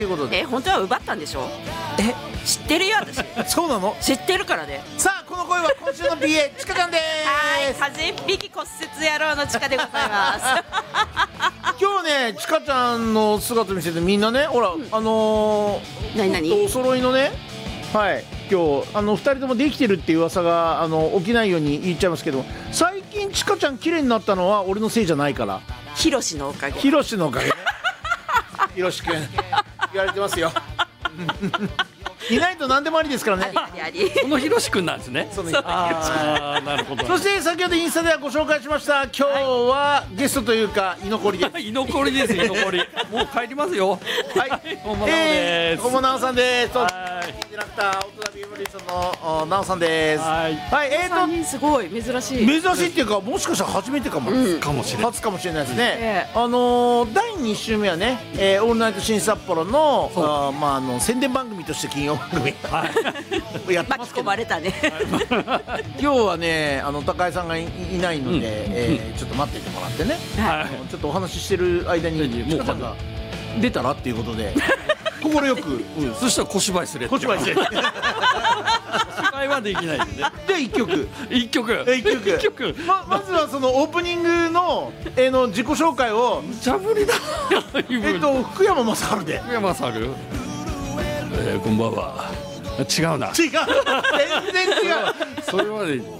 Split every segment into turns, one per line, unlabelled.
ということで。
本当は奪ったんでしょ。知ってるよ私。
そうなの？
知ってるからね。
さあこの声は今週の BA ちかちゃんでーす。
風邪引き骨折野郎のちかでございます
今日ねちかちゃんの姿見せてみんなねほら、
何
お揃いのね、はい今日2人ともできてるっていう噂が起きないように言っちゃいますけど、最近ちかちゃん綺麗になったのは俺のせいじゃないから、
ひろしのおかげ。
ひろしのおかげねひろしくん言われてますよいないと何でもありですからね。
このひろしくんなんですね。ああなるほど。
そして先ほどインスタではご紹介しました、今日はゲストというか居残りです
居残りです居残り。もう帰りますよ。
はい
本間直です。
本間直さんです。
はい
ディレクターオトナビエブリソンの直さんです。
はい
はいすごい珍しい。
珍しいっていうかもしかしたら初めてかも、
かもしれない。
初かもしれないですね。第2週目はね、オールナイト新札幌の宣伝番組として金曜番組やってますけど、
巻き込まれたね
今日はね高井さんがいないので、ちょっと待っていてもらってね、ちょっとお話ししてる間にちかちゃんが出たらっていうことで快く、
そしたら小芝居する。
小芝居して
小芝居はできないんでね。
で1曲
一曲
まずはそのオープニングの自己紹介を
無茶ぶりだ
福山雅治で。
福山雅治、こんばんは。違うな。
違う全然違う
それはね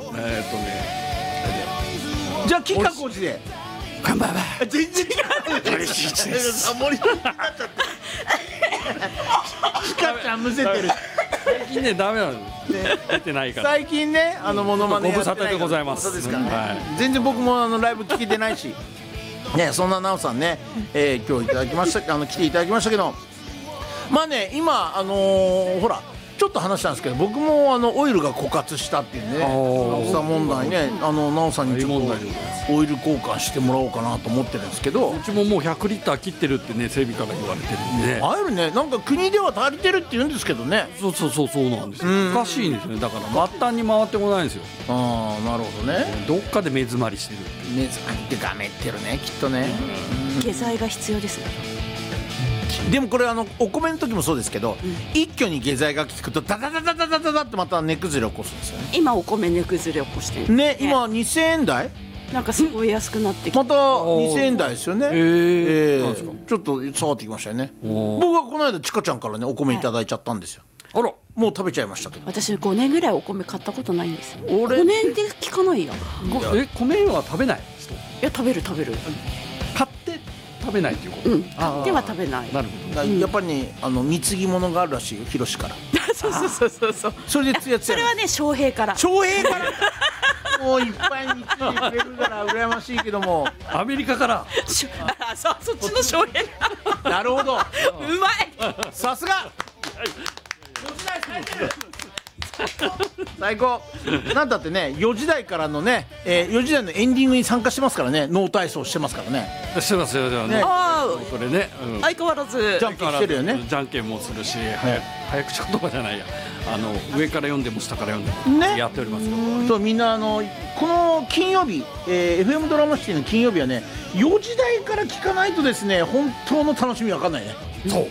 じゃあ吉川晃司で
こんばんは。
全然違う
嬉しいです
あ森になっちゃってちかちゃんむせてる
最近ねダメなの出てないから。
最近ねモノマネ
ご無沙汰でございます。
そうですからね、
はい
全然僕もライブ聞けてないしね、そんな奈緒さんね、今日いただきました来ていただきましたけど、まあね今ほらちょっと話したんですけど、僕もオイルが枯渇したっていうね奈緒さん問題ね、奈緒さんにちょっとオイル交換してもらおうかなと思ってるんですけど、
うちももう100リッター切ってるってね整備から言われてるんでね。
あるね、なんか国では足りてるって言うんですけどね。
そうなんですよ。おかしいんですよね。だから末端に回ってこないんですよ。
ああなるほどね。
どっかで目詰まりしてる。
目詰まりってガメってるねきっとね。
下剤が必要ですね。
でもこれお米の時もそうですけど、一挙に下剤が効くとダダダダダダダダってまた値崩れ起こすんですよね。
今お米値崩れ起こしてる
ね、今2000円台
なんかすごい安くなってきて
また2000円台ですよね。
なんですか。
ちょっと下がってきましたよね。僕はこの間ちかちゃんからねお米いただいちゃったんですよ。
あら
もう食べちゃいましたけど。
私5年ぐらいお米買ったことないんですよ。
俺
5年で効かないや。
米は食べない人。
いや食べる
買って食べないっていうこと。
買っては食べない。
なるほど。
やっぱりね貢ぎ物があるらしいよ、広島から。
そう
それでつやつや。
それはね翔平から
翔平からもういっぱい貢いでくれるから羨ましいけども
アメリカから
そっちの翔平
なるほど
うまい
さすが最高なんだってね4時台からのね、4時台のエンディングに参加してますからね、脳体操してますからね。
してますよね。これね
相変わらず
ジャンプしてるよね。
じゃんけんもするし早口言葉じゃないや上から読んでも下から読んでもやっておりますよ。
そうみんなこの金曜日、FM ドラマシティの金曜日はね4時台から聞かないとですね本当の楽しみわかんないね。
そう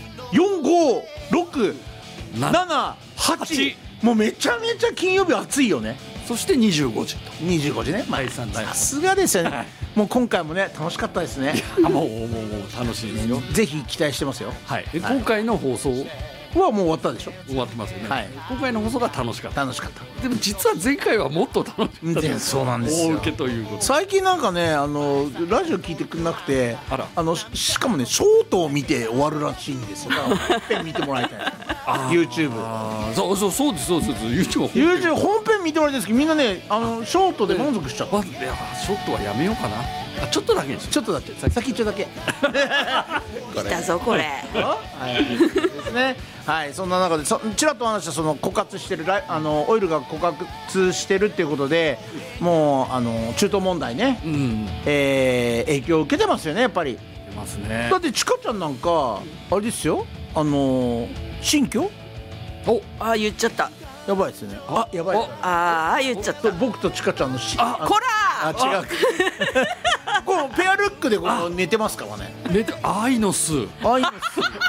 45678もうめちゃめちゃ金曜日暑いよね。
そして25時と
25時ね。
第3弾。
さすがですよね。もう今回もね楽しかったですね。
もう楽しいですよ。
ぜひ期待してますよ。
はい。今回の放送
はもう終わったでしょ。
終わってますよね。
はい。
今回の放送が楽しかった。
楽しかった。
でも実は前回はもっと楽しかった。
そうなんですよ。
大受けということ。
最近なんかねラジオ聞いてくれなくて、しかもねショートを見て終わるらしいんですよ。本編見てもらいたい。YouTube。
そうです。
YouTube 本編見てもらいたいですけどみんなねショートで満足しちゃった。
いやショートはやめようかな。ちょっとだけです。
ちょっとだけ先っちょだけ。
来たぞこれ。
ですね。はい、そんな中でちらっと話したその枯渇してるオイルが枯渇してるっていうことでもう中東問題ね、影響を受けてますよねやっぱり。
出ますね。
だってちかちゃんなんかあれですよ新居
言っちゃった。
やばいですよね。やばい。
言っちゃった。
僕とちかちゃんの
こら
違う。このペアルックで寝てますからね。
愛の巣。